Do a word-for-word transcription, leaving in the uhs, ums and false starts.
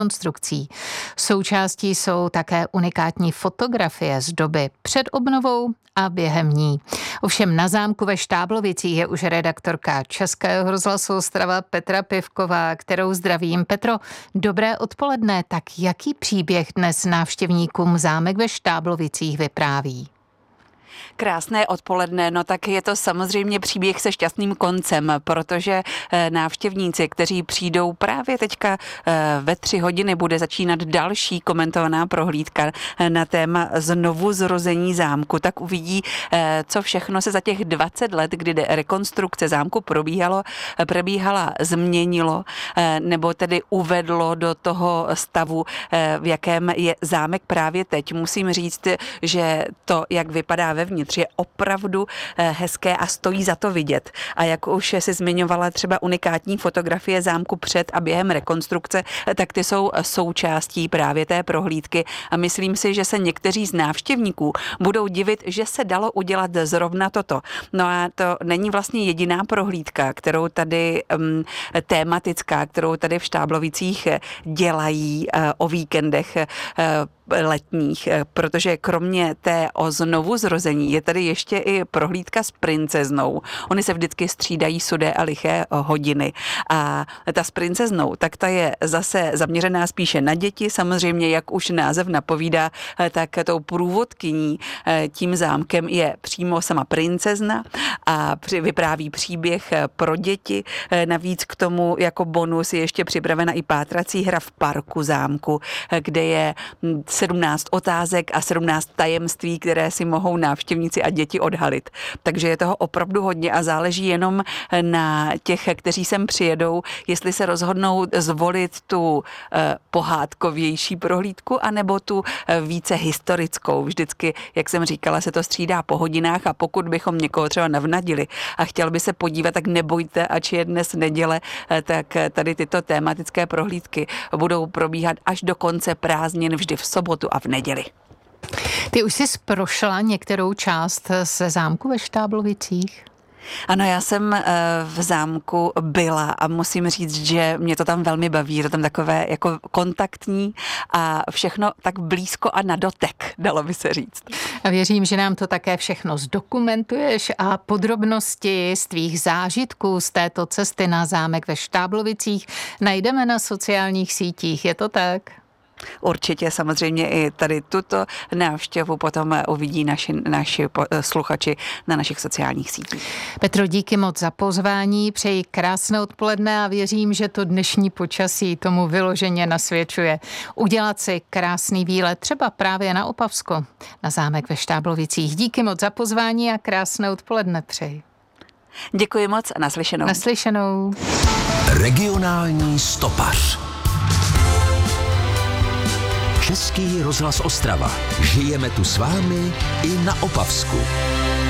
rekonstrukcí. Součástí jsou také unikátní fotografie z doby před obnovou a během ní. Ovšem na zámku ve Štáblovicích je už redaktorka Českého rozhlasu Ostrava Petra Pivková, kterou zdravím. Petro, dobré odpoledne. Tak jaký příběh dnes návštěvníkům zámek ve Štáblovicích vypráví? Krásné odpoledne, no tak je to samozřejmě příběh se šťastným koncem, protože návštěvníci, kteří přijdou právě teďka ve tři hodiny, bude začínat další komentovaná prohlídka na téma znovu zrození zámku, tak uvidí, co všechno se za těch dvacet let, kdy rekonstrukce zámku probíhalo, probíhala, změnilo, nebo tedy uvedlo do toho stavu, v jakém je zámek právě teď. Musím říct, že to, jak vypadá vevnitř, je opravdu hezké a stojí za to vidět. A jak už si zmiňovala třeba unikátní fotografie zámku před a během rekonstrukce, tak ty jsou součástí právě té prohlídky a myslím si, že se někteří z návštěvníků budou divit, že se dalo udělat zrovna toto. No a to není vlastně jediná prohlídka, kterou tady um, tématická, kterou tady v Štáblovicích dělají uh, o víkendech uh, letních, protože kromě té o znovu zrození je tady ještě i prohlídka s princeznou. Oni se vždycky střídají sudé a liché hodiny. A ta s princeznou, tak ta je zase zaměřená spíše na děti. Samozřejmě, jak už název napovídá, tak tou průvodkyní tím zámkem je přímo sama princezna a vypráví příběh pro děti. Navíc k tomu jako bonus je ještě připravena i pátrací hra v parku zámku, kde je sedmnáct otázek a sedmnáct tajemství, které si mohou návštěvníci a děti odhalit. Takže je toho opravdu hodně a záleží jenom na těch, kteří sem přijedou, jestli se rozhodnou zvolit tu eh, pohádkovější prohlídku, anebo tu eh, více historickou. Vždycky, jak jsem říkala, se to střídá po hodinách a pokud bychom někoho třeba navnadili a chtěl by se podívat, tak nebojte, ač je dnes neděle, eh, tak tady tyto tématické prohlídky budou probíhat až do konce prázdnin vždy v sobotu a v neděli. Ty už jsi prošla některou část ze zámku ve Štáblovicích? Ano, já jsem v zámku byla a musím říct, že mě to tam velmi baví, je to tam takové jako kontaktní a všechno tak blízko a na dotek, dalo by se říct. A věřím, že nám to také všechno zdokumentuješ a podrobnosti z tvých zážitků z této cesty na zámek ve Štáblovicích najdeme na sociálních sítích, je to tak? Určitě, samozřejmě i tady tuto návštěvu potom uvidí naši, naši sluchači na našich sociálních sítích. Petro, díky moc za pozvání, přeji krásné odpoledne a věřím, že to dnešní počasí tomu vyloženě nasvědčuje. Udělat si krásný výlet, třeba právě na Opavsko, na zámek ve Štáblovicích. Díky moc za pozvání a krásné odpoledne přeji. Děkuji moc a naslyšenou. Naslyšenou. Regionální stopař. Český rozhlas Ostrava. Žijeme tu s vámi i na Opavsku.